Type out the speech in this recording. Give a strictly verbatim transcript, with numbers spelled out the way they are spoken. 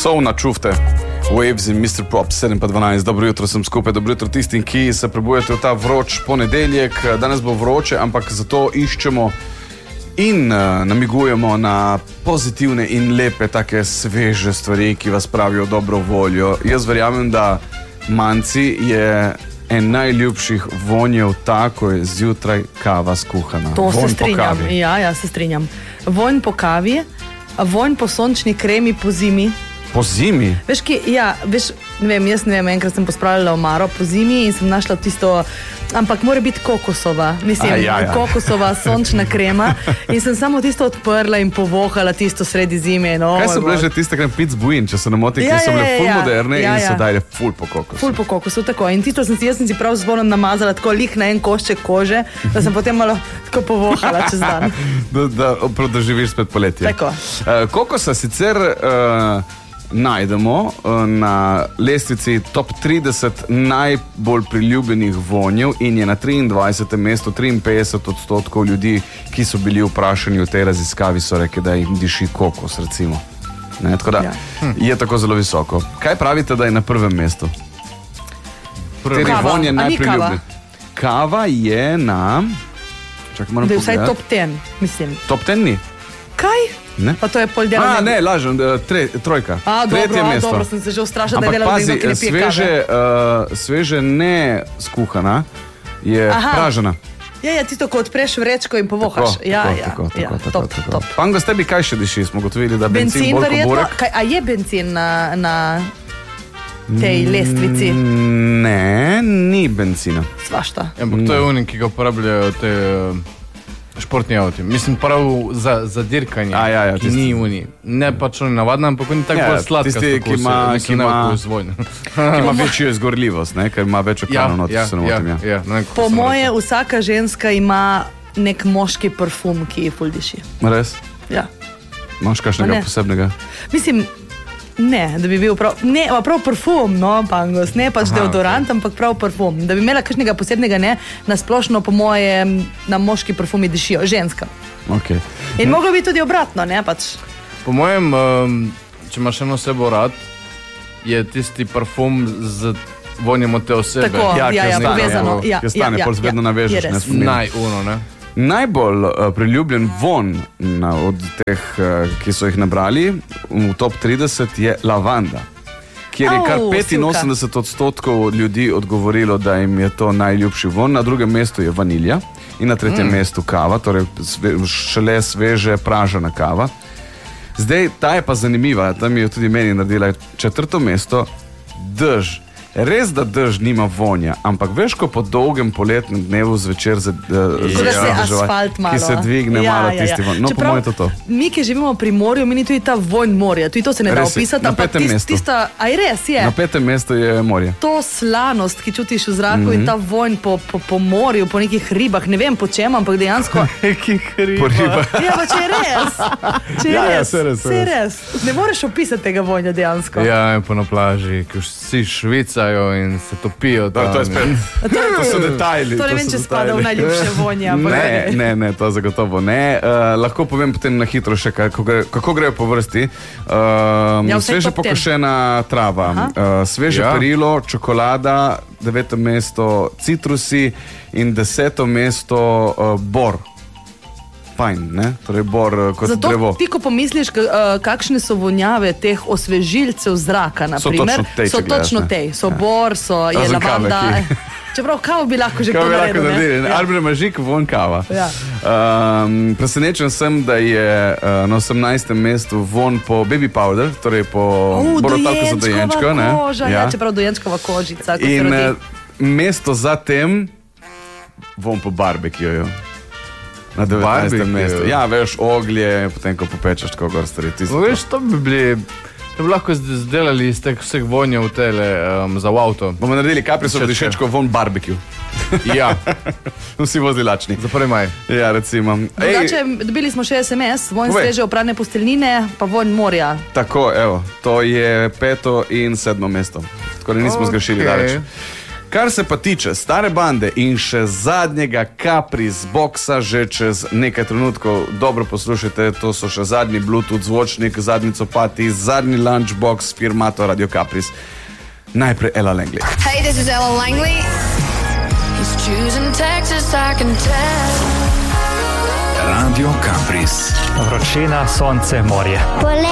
So na čufte. Waves in mister Pop, sedem pa dvanajst. Dobro jutro sem skupaj, dobro jutro tistim, ki se prebujete v ta vroč ponedeljek. Danes bo vroče, ampak zato iščemo in uh, namigujemo na pozitivne in lepe, take sveže stvari, ki vas pravijo dobro voljo. Jaz verjamem, da manci je en najljubših vonjev takoj zjutraj kava skuhana. To vonj se strinjam. Ja, ja, se strinjam. Vonj po kavi, vonj po sončni kremi po zimi. Po zimi? Veš, ki, ja, veš, ne vem, jaz ne vem, enkrat sem pospravljala omaro po zimi in sem našla tisto, ampak mora biti kokosova, mislim, A, ja, ja. kokosova sončna krema in sem samo tisto odprla in povohala tisto sredi zime. No, Kaj so bile že tiste krem pic buin, če se ne motim, Ja, ki so bile ja, ful ja, moderne ja, in ja. so dajale ful po kokosu. Ful po kokosu, tako. In tisto sem si, jaz sem si prav z zvonom namazala tako lih na en košček kože, da sem potem malo tako povohala čez dan. Da, da doživiš spet poletje. Tako. Uh, kokosa sicer uh, najdemo uh, na lestvici top trideset najbolj priljubljenih vonjev in je na triindvajsetem mestu. triinpetdeset odstotkov ljudi, ki so bili vprašani v tej raziskavi, so rekli, da jim diši kokos, recimo. Ne, tako da Ja. hm. je tako zelo visoko. Kaj pravite, da je na prvem mestu? Kateri Kava. vonj je A ni najpriljubljen? Kava je na... Čakaj, moram Da je vsaj pogledati. top deset, mislim. Top ten ni? Kaj? Ne. Pa to je pol dela. A, ne, lažem, eh, tre, trojka. A, Tretje dobro, a, mesto. dobro, sem se že ustrašila, da je Ampak delala pazi, nekdo, ki ne pije sveže, uh, sveže ne skuhana, je Aha. pražena. Ja, ja, tisto, ko odpreš vrečko in povohaš. Ja, tako, ja, tako, tako, ja, tako, top, tako. top. Pango, s tebi kaj še diši? Smo gotovili, da benzin, Benzin bolj kot verjetno. burek? Kaj, a je benzin na, na tej lestvici? Mm, Ne, ni benzina. Svašta. Ampak to je unik, ki ga uporabljajo te uh, športni avti. Mislim, prav za, za dirkanje, A, ja, ja, ki tisti. ni uni. Ne pač oni navadna, ampak oni tako Ja, bolj sladka. tisti, ki ima- ki ima- zvojno. Ki ima večjo izgorljivost, ne? Ker ima več Ja, okranov noter, ja, se ne ja, motim. Ja. ja, ne vem, kako Po sem moje rekel. vsaka ženska ima nek moški parfum, ki ji ful diši. Res? Ja. Imaš Ma kakšnega ne. posebnega? Mislim, ne, da bi bil prav, ne, pa prav parfum, no, pangos, ne pač Aha, deodorant, ampak prav parfum. Da bi imela kakšnega posebnega, ne, nasplošno po moje na moški parfumi dišijo, ženska. Okay. In moglo bi tudi obratno, ne, pač. Po mojem, um, če imaš eno osebo rad, je tisti parfum z vonjem od te osebe. Tako, ja, ja, ker ja, stane, povezano. Ja, ker stane, ja, pol ja, vedno ja, navežeš, je ne res. spomin. Najuno, ne? Najbolj uh, priljubljen von na, od teh, uh, ki so jih nabrali v top trideset, je lavanda, kjer je kar Au, petinosemdeset odstotkov ljudi odgovorilo, da jim je to najljubši von. Na drugem mestu je vanilja in na tretjem mm. mestu kava, torej sve, šele sveže pražena kava. Zdaj, ta je pa zanimiva, tam je tudi meni naredila četrto mesto, dež. Res, da dež nima vonja, ampak veš, ko po dolgem poletnem dnevu zvečer za, uh, Kot da se asfalt malo. ki se dvigne Ja, malo ja, ja. tisti von. No, po Čeprav mojem je to to. Mi, ki živimo pri morju, mi ni tudi ta vonj morja, tudi to se ne da Res je, opisati, na ampak petem tist, mestu. tista, aj res je. Na petem mestu je morje. To slanost, ki čutiš v zraku Mhm. mm -hmm. in ta vonj po, po, po morju, po nekih ribah, ne vem po čem, ampak dejansko. Po ribah. Ja, pa če je res. Če je Ja, ja, res, saj res, saj je res. Ne moreš opisati tega vonja dejansko. Ja, in po na plaži, ki vsi švicajo in se topijo. To, to je spet. To so detajli. To ne vem, če spada v najljubše vonje. ampak Ne, okej. ne, ne, to zagotovo ne. Uh, lahko povem potem na hitro še, kako, gre, kako grejo po vrsti. Uh, Ja, vsaj sveže top ten. pokošena trava, uh, sveže Ja. perilo, čokolada, deveto mesto citrusi in deseto mesto uh, bor. Fajn, ne? Torej bor uh, kot Zato drevo. ti, ko pomisliš, ka, uh, kakšne so vonjave teh osvežilcev zraka, naprimer, točno tej, če so gledaš, točno ne. tej, so bor, so je Razen kave, lavanda. ki- Čeprav kavo bi lahko že Kaj kdo bi lahko naredil, ne? naredili? Ja. Arbre mažik, von kava. Ja. Um, presenečen sem, da je uh, na osemnajstem mestu von po baby powder, torej po Uh, borotalku za dojenčko. dojenčkova ne? koža, ja. ja, čeprav dojenčkova kožica, ko se In rodi. uh, mesto za tem von po barbekjuju. Na devetnajstem Barbecue. mestu. Ja, veš, oglje, potem ko popečeš, tako gor stvari. No, veš, to bi bili, to bi lahko zd- zdelali iz teh vseh vonjev tele um, za v avto. Bomo naredili kaprico Če- dišečko von barbekju. Ja, Vsi vozili lačni. za prvi maj. Ja, recimo. Drugače, dobili smo še es em es, vonj Povej. sveže oprane posteljnine, pa vonj morja. Tako, evo, to je peto in sedmo mesto. Tako da nismo okay. zgrešili daleč. Kar se pa tiče stare bande in še zadnjega Capris boksa, že čez nekaj trenutkov, dobro poslušajte, to so še zadnji Bluetooth zvočnik, zadnji copati, zadnji lunchbox firmato Radio Capris. Najprej Ella Langley. Hey, this is Ella Langley. He's choosing Texas, I can tell. Radio Capris. Vročina, sonce, morje.